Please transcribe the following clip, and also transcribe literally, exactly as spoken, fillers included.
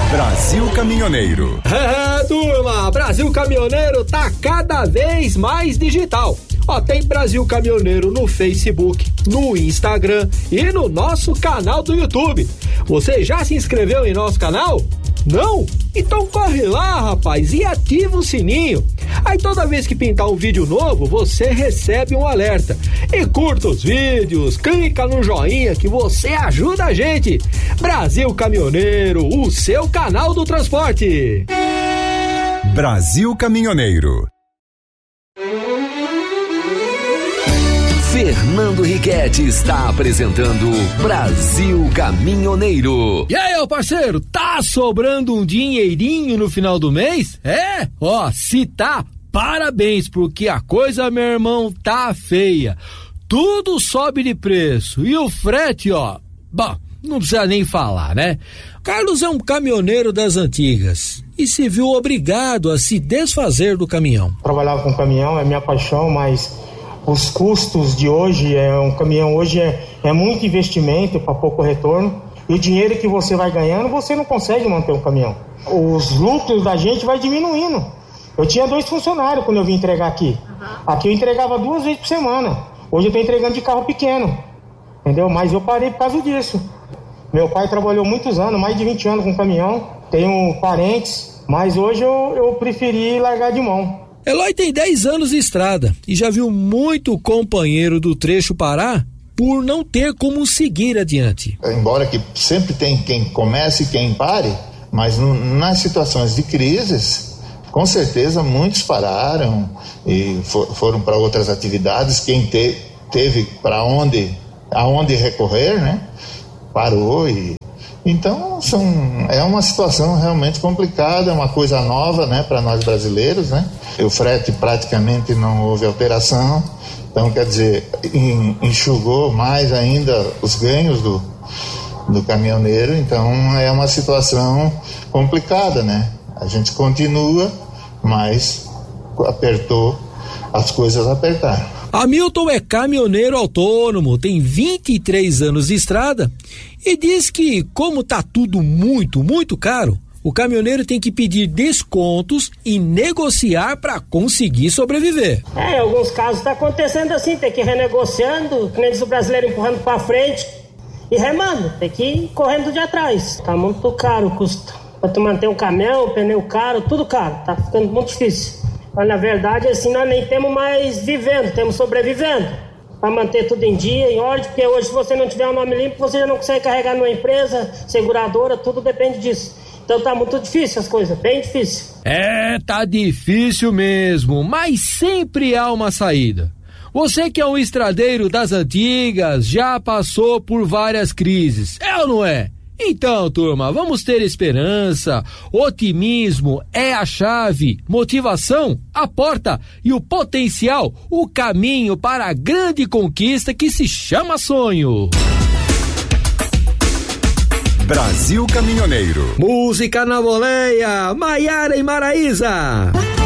Brasil Caminhoneiro. É, turma, Brasil Caminhoneiro tá cada vez mais digital. Ó, tem Brasil Caminhoneiro no Facebook, no Instagram e no nosso canal do YouTube. Você já se inscreveu em nosso canal? Não? Então corre lá, rapaz, e ativa o sininho. Aí toda vez que pintar um vídeo novo, você recebe um alerta. E curta os vídeos, clica no joinha que você ajuda a gente. Brasil Caminhoneiro, o seu canal do transporte. Brasil Caminhoneiro. Fernando Riquetti está apresentando Brasil Caminhoneiro. E aí, ô parceiro, tá sobrando um dinheirinho no final do mês? É? Ó, se tá, parabéns, porque a coisa, meu irmão, tá feia. Tudo sobe de preço. E o frete, ó, bom, não precisa nem falar, né? Carlos é um caminhoneiro das antigas e se viu obrigado a se desfazer do caminhão. Trabalhava com caminhão, é minha paixão, mas os custos de hoje, é um caminhão hoje é, é muito investimento para pouco retorno. E o dinheiro que você vai ganhando, você não consegue manter um caminhão. Os lucros da gente vai diminuindo. Eu tinha dois funcionários quando eu vim entregar aqui. Aqui eu entregava duas vezes por semana. Hoje eu estou entregando de carro pequeno. Entendeu? Mas eu parei por causa disso. Meu pai trabalhou muitos anos, mais de vinte anos com caminhão. Tenho parentes, mas hoje eu, eu preferi largar de mão. Eloy tem dez anos de estrada e já viu muito companheiro do trecho parar por não ter como seguir adiante. Embora que sempre tem quem comece e quem pare, mas no, nas situações de crises, com certeza muitos pararam e for, foram para outras atividades. Quem te, teve para onde, aonde recorrer, né, parou. E então são, é uma situação realmente complicada, é uma coisa nova, né, para nós brasileiros, né? O frete praticamente não houve alteração, então quer dizer, enxugou mais ainda os ganhos do, do caminhoneiro, então é uma situação complicada, né? A gente continua, mas apertou, as coisas apertaram. Hamilton é caminhoneiro autônomo, tem vinte e três anos de estrada e diz que, como tá tudo muito, muito caro, o caminhoneiro tem que pedir descontos e negociar para conseguir sobreviver. É, em alguns casos tá acontecendo assim, tem que ir renegociando, que nem diz o brasileiro, empurrando para frente e remando, tem que ir correndo de atrás. Tá muito caro o custo. Pra tu manter um caminhão, pneu caro, tudo caro, tá ficando muito difícil. Mas na verdade assim nós nem temos mais vivendo, temos sobrevivendo. Para manter tudo em dia, em ordem, porque hoje se você não tiver um nome limpo, você já não consegue carregar numa empresa, seguradora, tudo depende disso. Então tá muito difícil as coisas, bem difícil. É, tá difícil mesmo, mas sempre há uma saída. Você que é um estradeiro das antigas, já passou por várias crises, é ou não é? Então, turma, vamos ter esperança, otimismo é a chave, motivação, a porta e o potencial, o caminho para a grande conquista que se chama sonho. Brasil Caminhoneiro. Música na boleia, Maiara e Maraísa.